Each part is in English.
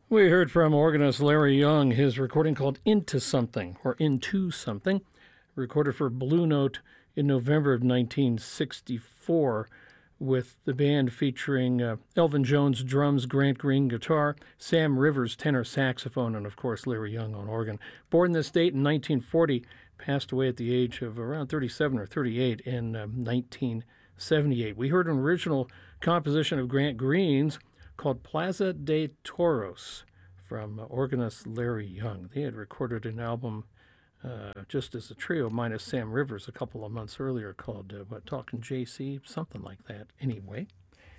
We heard from organist Larry Young, his recording called Into Something, recorded for Blue Note in November of 1964, with the band featuring Elvin Jones drums, Grant Green guitar, Sam Rivers tenor saxophone, and of course Larry Young on organ. Born this date in 1940, passed away at the age of around 37 or 38 in 1978. We heard an original composition of Grant Green's called Plaza de Toros from organist Larry Young. They had recorded an album just as a trio, minus Sam Rivers, a couple of months earlier called, Talkin' JC, something like that anyway.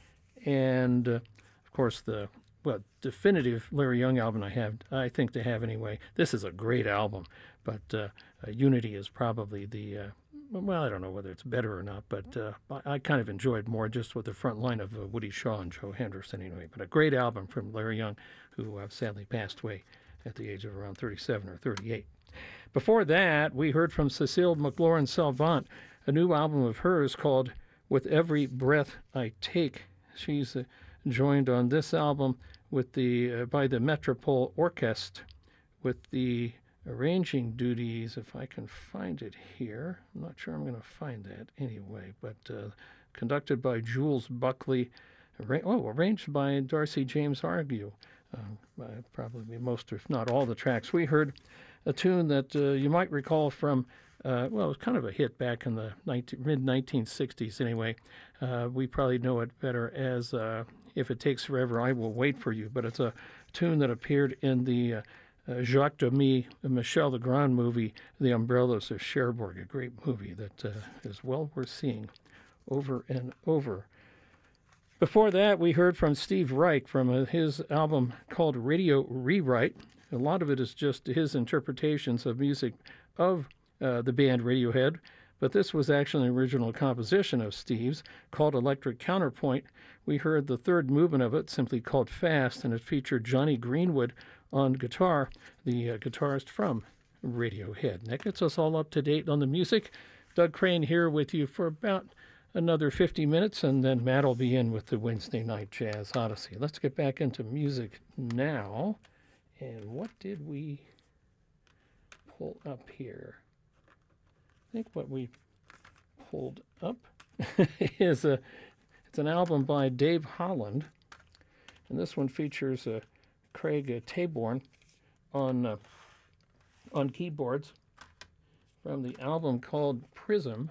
And, of course, the definitive Larry Young album I think to have anyway. This is a great album, but Unity is probably the I don't know whether it's better or not, but I kind of enjoyed more just with the front line of Woody Shaw and Joe Henderson anyway. But a great album from Larry Young, who sadly passed away at the age of around 37 or 38. Before that, we heard from Cecile McLaurin Salvant, a new album of hers called With Every Breath I Take. She's joined on this album with by the Metropole Orchestre, with the arranging duties, if I can find it here. I'm not sure I'm going to find that anyway, but conducted by Jules Buckley, arranged by Darcy James Argue. Probably most, if not all, the tracks. We heard a tune that you might recall from, it was kind of a hit back in the mid-1960s anyway. We probably know it better as If It Takes Forever, I Will Wait For You, but it's a tune that appeared in the Jacques Demy, Michel Legrand movie, The Umbrellas of Cherbourg, a great movie that is well worth seeing over and over. Before that, we heard from Steve Reich from his album called Radio Rewrite. A lot of it is just his interpretations of music of the band Radiohead, but this was actually an original composition of Steve's called Electric Counterpoint. We heard the third movement of it, simply called Fast, and it featured Johnny Greenwood on guitar, the guitarist from Radiohead. And that gets us all up to date on the music. Doug Crane here with you for about another 50 minutes, and then Matt will be in with the Wednesday Night Jazz Odyssey. Let's get back into music now. And what did we pull up here? I think what we pulled up is it's an album by Dave Holland, and this one features Craig Taborn on keyboards from the album called Prism.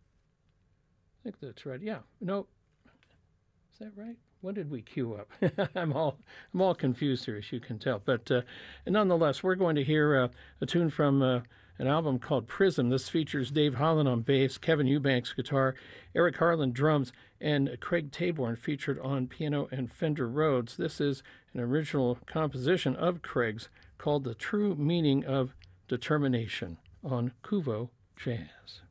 I think that's right. Yeah. No. Is that right? What did we queue up? I'm all confused here, as you can tell. But nonetheless, we're going to hear a tune from an album called Prism. This features Dave Holland on bass, Kevin Eubanks guitar, Eric Harlan drums, and Craig Taborn featured on piano and Fender Rhodes. This is an original composition of Craig's called The True Meaning of Determination on Kuvo Jazz.